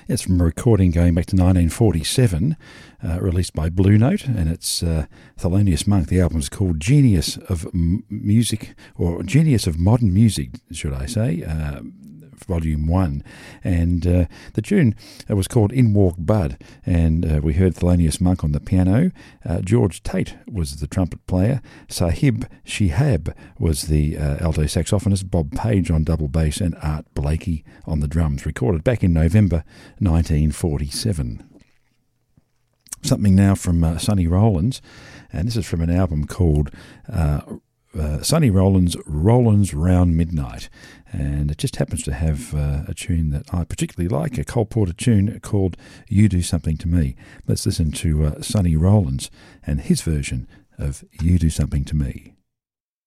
It's from a recording going back to 1947, released by Blue Note, and it's Thelonious Monk. The album is called Genius of Music, or Genius of Modern Music, should I say, Volume 1. And the tune was called In Walked Bud, and we heard Thelonious Monk on the piano. George Tate was the trumpet player. Sahib Shihab was the alto saxophonist. Bob Page on double bass, and Art Blakey on the drums. Recorded back in November 1947. Something now from Sonny Rollins, and this is from an album called Sonny Rollins' Round Midnight, and it just happens to have a tune that I particularly like, a Cole Porter tune called You Do Something to Me. Let's listen to Sonny Rollins and his version of You Do Something to Me.